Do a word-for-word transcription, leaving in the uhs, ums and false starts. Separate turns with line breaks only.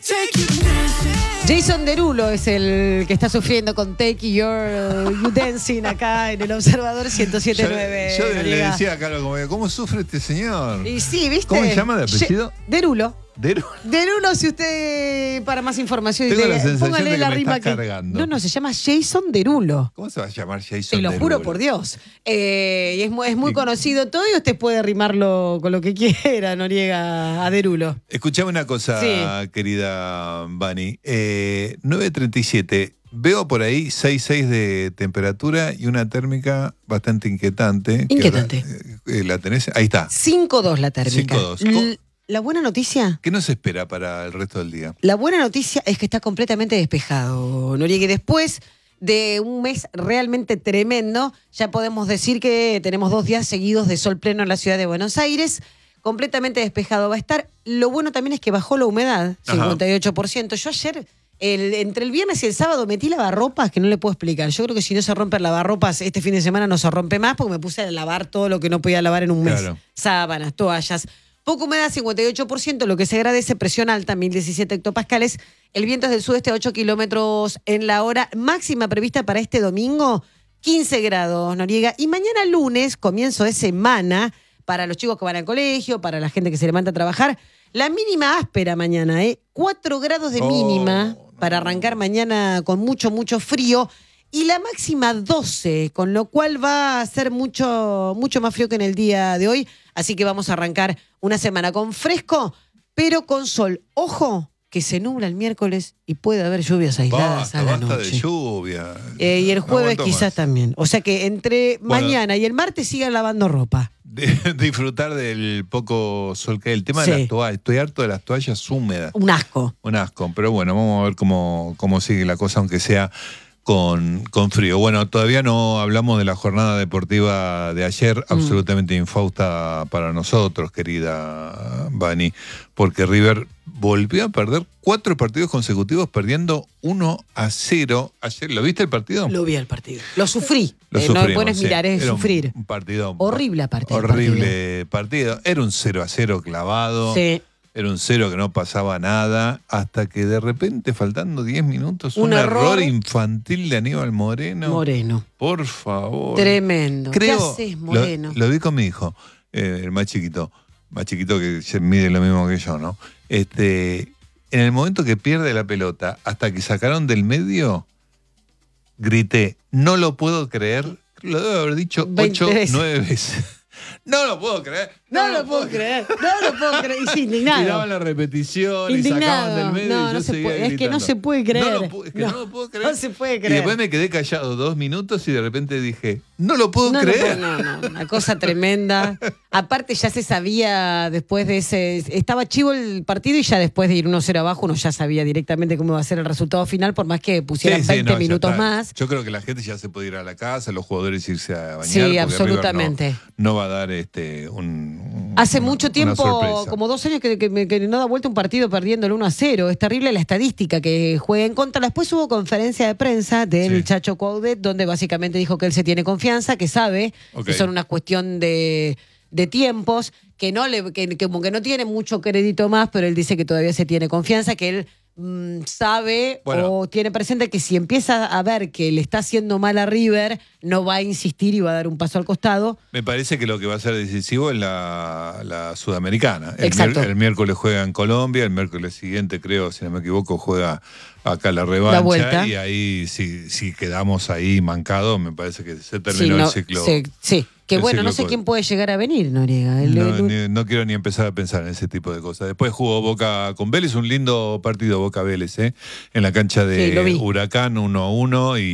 Jason Derulo es el que está sufriendo con Take Your You Dancing acá en el Observador ciento siete punto nueve.
Yo, yo le decía a Carlos, como, ¿cómo sufre este señor?
Y sí, ¿viste?
¿Cómo se llama de apellido?
Derulo.
Derulo.
Derulo, si usted, para más información,
Tengo
le,
la sensación
póngale
de que
la
me
rima
estás
que...
cargando.
No, no, se llama Jason Derulo.
¿Cómo se va a llamar Jason
Te lo
Derulo?
juro por Dios. Eh, y es, muy, es muy conocido todo y usted puede rimarlo con lo que quiera, Noriega, a Derulo.
Escuchame una cosa, sí. querida Vani. Eh, nueve treinta y siete. Veo por ahí seis coma seis de temperatura y una térmica bastante inquietante.
Inquietante.
La, eh, la tenés, ahí está.
cinco coma dos la térmica.
cinco coma dos.
L- La buena noticia...
¿Qué nos espera para el resto del día?
La buena noticia es que está completamente despejado, Noriega. Después de un mes realmente tremendo, ya podemos decir que tenemos dos días seguidos de sol pleno en la ciudad de Buenos Aires. Completamente despejado va a estar. Lo bueno también es que bajó la humedad, cincuenta y ocho por ciento. Yo ayer... El, entre el viernes y el sábado metí lavarropas que no le puedo explicar. Yo creo que si no se rompen lavarropas este fin de semana no se rompe más porque me puse a lavar todo lo que no podía lavar en un mes. Claro. Sábanas, toallas. Poca humedad, cincuenta y ocho por ciento, lo que se agradece, presión alta, mil diecisiete hectopascales. El viento es del sudeste a ocho kilómetros en la hora. Máxima prevista para este domingo, quince grados, Noriega. Y mañana lunes, comienzo de semana, para los chicos que van al colegio, para la gente que se levanta a trabajar, la mínima áspera mañana, ¿eh? cuatro grados de mínima. Oh. Para arrancar mañana con mucho, mucho frío. Y la máxima doce, con lo cual va a ser mucho, mucho más frío que en el día de hoy. Así que vamos a arrancar una semana con fresco, pero con sol. Ojo, que se nubla el miércoles y puede haber lluvias aisladas
basta,
a la
basta
noche.
de lluvia.
Eh, y el jueves
no
quizás
más.
también. O sea que entre bueno, mañana y el martes sigan lavando ropa.
De, disfrutar del poco sol que hay. El tema
sí.
de las toallas. Estoy harto de las toallas húmedas.
Un asco.
Un asco. Pero bueno, vamos a ver cómo, cómo sigue la cosa, aunque sea con, con frío. Bueno, todavía no hablamos de la jornada deportiva de ayer, mm. absolutamente infausta para nosotros, querida Vani, porque River volvió a perder cuatro partidos consecutivos perdiendo uno a cero. Ayer, ¿lo viste el partido?
Lo vi el partido. Lo sufrí.
Lo
eh,
sufrimos,
no puedes
sí.
mirar, es
Era
sufrir.
Un partido
horrible partido.
Horrible partido. partido. Era un cero a cero clavado.
Sí.
Era un cero que no pasaba nada, hasta que de repente, faltando diez minutos,
un,
un error,
error
infantil de Aníbal Moreno.
Moreno.
Por favor.
Tremendo.
Creo,
¿Qué haces, Moreno?
Lo, lo vi con mi hijo, eh, el más chiquito, más chiquito que se mide lo mismo que yo, ¿no? Este, en el momento que pierde la pelota, hasta que sacaron del medio, grité, no lo puedo creer, lo debo haber dicho ocho, nueve veces. No lo puedo creer.
No, no lo puedo creer. No lo puedo creer. Y sí, indignado.
Tiraban la repetición
indignado.
y sacaban del medio.
No,
y yo
no se
seguía
puede.
gritando.
Es que no se puede creer.
No lo, es que no, no lo puedo creer.
No se puede creer.
Y después me quedé callado dos minutos y de repente dije, no lo puedo
no,
creer.
No, no, no. Una cosa tremenda. Aparte ya se sabía después de ese... Estaba chivo el partido y ya después de ir uno cero abajo uno ya sabía directamente cómo iba a ser el resultado final, por más que pusieran sí, sí, veinte no, minutos más.
Yo creo que la gente ya se puede ir a la casa, los jugadores irse a bañar.
Sí, absolutamente.
No, no va a dar este un... un
Hace
una,
mucho tiempo, como dos años que, que, que no da vuelta un partido perdiendo el uno a cero. Es terrible la estadística que juega en contra. Después hubo conferencia de prensa del sí. Chacho Coudet, donde básicamente dijo que él se tiene confianza, que sabe okay. que son una cuestión de, de tiempos, que no le que, que, como que no tiene mucho crédito más, pero él dice que todavía se tiene confianza, que él mmm, sabe bueno. o tiene presente que si empieza a ver que le está haciendo mal a River, no va a insistir y va a dar un paso al costado.
Me parece que lo que va a ser decisivo es la, la sudamericana. El,
Exacto.
Mier, el miércoles juega en Colombia, el miércoles siguiente, creo, si no me equivoco, juega acá la revancha.
La vuelta.
Y ahí, si, si quedamos ahí mancados, me parece que se terminó sí, no, el ciclo.
Se, sí. Que bueno, no sé quién puede llegar a venir, Noriega. El,
no,
el...
Ni, no quiero ni empezar a pensar en ese tipo de cosas. Después jugó Boca con Vélez, un lindo partido Boca-Vélez, ¿eh? En la cancha de
sí,
Huracán uno a uno y